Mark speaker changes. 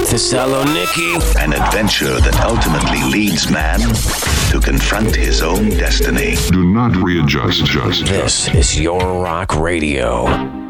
Speaker 1: Thessaloniki.
Speaker 2: An adventure that ultimately leads man to confront his own destiny.
Speaker 3: Do not readjust.
Speaker 1: This is Your Rock Radio.